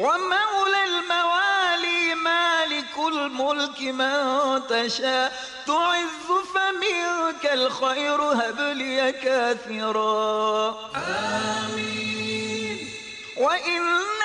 ومولى الموالي مالك الملك من تشاء تعز فمنك الخير هب لي كاثرا آمين. وإن